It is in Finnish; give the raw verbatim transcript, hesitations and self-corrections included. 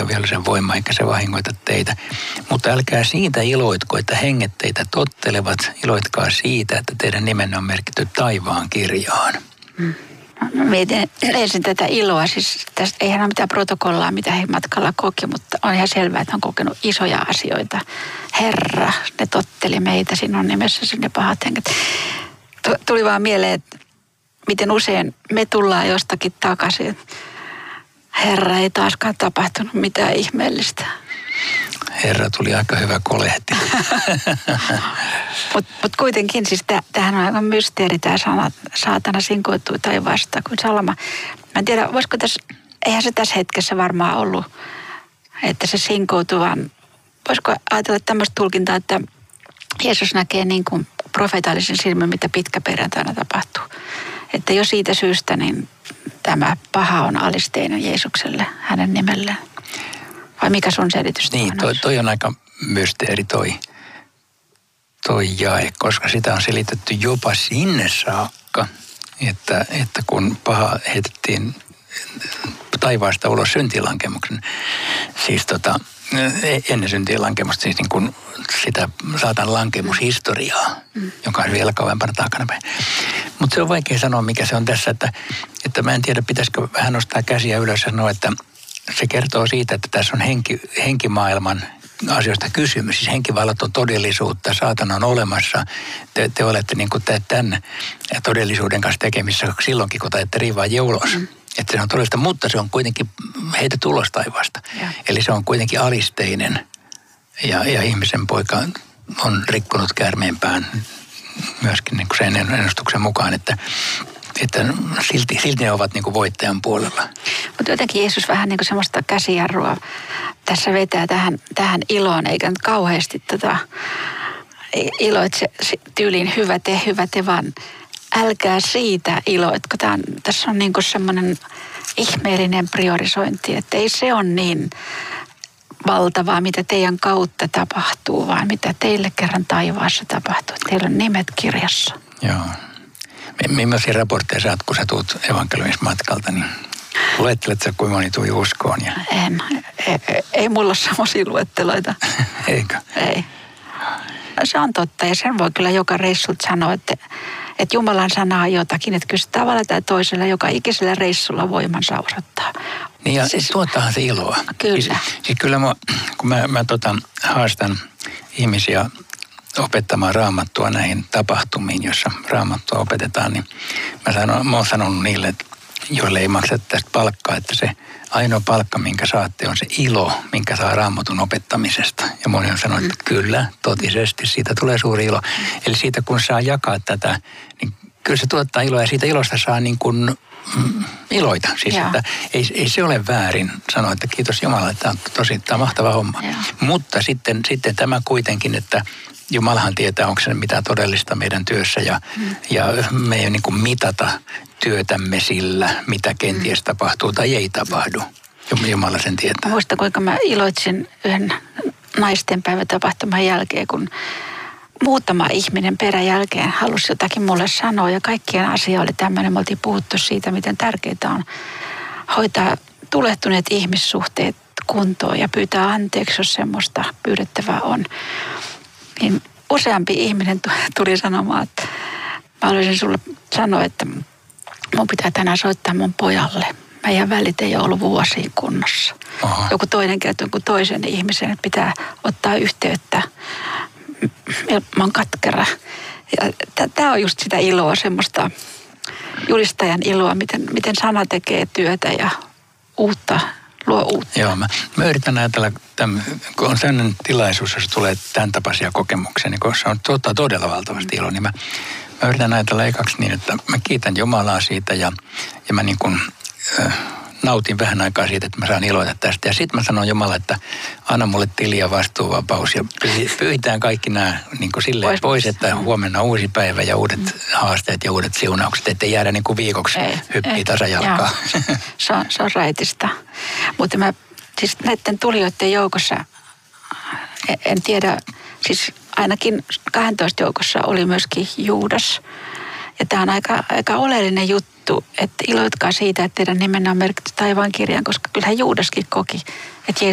ole vihollisen voima eikä se vahingoita teitä. Mutta älkää siitä iloitko, että henget teitä tottelevat. Iloitkaa siitä, että teidän nimenne on merkitty taivaan kirjaan. Mm. Mä mietin ensin tätä iloa, siis tästä eihän ole mitään protokollaa, mitä he matkalla koki, mutta on ihan selvää, että on kokenut isoja asioita. Herra, ne totteli meitä, sinun nimessäsi ne pahat henget. Tuli vaan mieleen, että miten usein me tullaan jostakin takaisin. Herra, ei taaskaan tapahtunut mitään ihmeellistä. Herra, tuli aika hyvä kolehti. Mutta mut kuitenkin, siis tämähän on aika mysteeri tämä sana, saatana sinkoutui taivaasta kuin salama. Mä en tiedä, voisiko tässä, eihän se tässä hetkessä varmaan ollut, että se sinkoutui, vaan voisiko ajatella tämmöistä tulkintaa, että Jeesus näkee niin kuin profeetallisen silmin, mitä pitkäperjantaina tapahtuu. Että jo siitä syystä, niin tämä paha on alisteinen Jeesukselle, hänen nimelleen. Vai mikä sun selitys? Niin, toi, toi on aika mysteeri toi, toi jae, koska sitä on selitetty jopa sinne saakka, että, että kun paha heitettiin taivaasta ulos syntiinlankemuksen, siis tota, ennen syntiinlankemusta, siis niin kuin sitä saatan lankemushistoriaa, mm. joka on vielä kauempana takanapäin. Mutta se on vaikea sanoa, mikä se on tässä, että, että mä en tiedä, pitäisikö vähän nostaa käsiä ylös ja sanoa, että se kertoo siitä, että tässä on henki, henkimaailman asioista kysymys. Siis henkivallat on todellisuutta, saatana on olemassa. Te, te olette niin kuin tämän todellisuuden kanssa tekemissä silloinkin, kun taitte riivaa ulos. Mm. Että se on todellista, mutta se on kuitenkin heitetty ulos taivaasta. Ja. Eli se on kuitenkin alisteinen. Ja, ja ihmisen poika on rikkonut käärmeenpään myöskin niin kuin sen ennustuksen mukaan, että että silti, silti ne ovat niin kuin voittajan puolella. Mutta jotenkin Jeesus vähän niin kuin semmoista käsijarrua tässä vetää tähän, tähän iloon, eikä nyt kauheasti tota, iloitse tyyliin hyvä te, hyvä te, vaan älkää siitä iloitko. Tämä on, tässä on niin kuin semmoinen ihmeellinen priorisointi, että ei se ole niin valtavaa, mitä teidän kautta tapahtuu, vaan mitä teille kerran taivaassa tapahtuu. Teillä on nimet kirjassa. Joo. Millaisia raportteja saat, kun sä tuut evankeliumismatkalta, niin luettelet sä, kuinka moni tuli uskoon? Ja... En. Ei, ei mulla ole semmoisia luetteloita. Eikö? Ei. Se on totta ja sen voi kyllä joka reissulta sanoa, että, että Jumalan sana on jotakin, että kyllä se tavalla tai toisella joka ikisellä reissulla voimansa osoittaa. Niin ja siis, tuottaahan se iloa. Kyllä. Siis, siis kyllä mä, kun mä, mä tota, haastan ihmisiä opettamaan raamattua näihin tapahtumiin, jossa raamattua opetetaan, niin mä, sanon, mä oon sanonut niille, että joille ei makseta tästä palkkaa, että se ainoa palkka, minkä saatte, on se ilo, minkä saa raamatun opettamisesta. Ja moni on sanonut, että kyllä, totisesti, siitä tulee suuri ilo. Eli siitä, kun saa jakaa tätä, niin kyllä se tuottaa iloa ja siitä ilosta saa niin kuin mm, iloita. Siis, että ei, ei se ole väärin sanoa, että kiitos Jumalalle, että tämä on tosi tämä on mahtava homma. Ja. Mutta sitten, sitten tämä kuitenkin, että Jumalahan tietää, onko se mitään todellista meidän työssä ja, mm. ja me ei niin kuin mitata työtämme sillä, mitä kenties mm. tapahtuu tai ei tapahdu. Jumala sen tietää. Muistan, kuinka mä iloitsin yhden naistenpäivätapahtuman jälkeen, kun muutama ihminen peräjälkeen halusi jotakin mulle sanoa ja kaikkien asia oli tämmöinen. Me oltiin puhuttu siitä, miten tärkeää on hoitaa tulehtuneet ihmissuhteet kuntoon ja pyytää anteeksi, jos semmoista pyydettävää on. Niin useampi ihminen tuli sanomaan, että mä haluaisin sulle sanoa, että mun pitää tänään soittaa mun pojalle. Meidän välit ei ole ollut vuosiin kunnossa. Aha. Joku toinen kertoo jonkun toisen ihmisen, että pitää ottaa yhteyttä. Mä oon katkera. Tämä on just sitä iloa, semmoista julistajan iloa, miten, miten sana tekee työtä ja uutta, luo uutta. Joo, mä, mä yritän ajatella, tämän, kun on sellainen tilaisuus, jos tulee tämän tapaisia kokemuksia, niin kun se on tuottaa todella valtavasti iloa, niin mä, mä yritän ajatella ekaksi niin, että mä kiitän Jumalaa siitä ja, ja mä niin kuin äh, nautin vähän aikaa siitä, että mä saan iloita tästä. Ja sitten mä sanon Jumala, että anna mulle tili ja vastuuvapaus ja pyyhitään kaikki nämä niin kuin silleen pois, pois, että huomenna uusi päivä ja uudet mm. haasteet ja uudet siunaukset, ettei jäädä niin kuin viikoksi hyppii tasajalkaa. Se on, se on raitista. Mutta mä siis näiden tulijoiden joukossa, en tiedä, siis ainakin kahdentoista joukossa oli myöskin Juudas. Ja tämä on aika, aika oleellinen juttu, että iloitkaa siitä, että teidän nimenne on merkitty taivaan kirjaan, koska kyllähän Juudaskin koki, että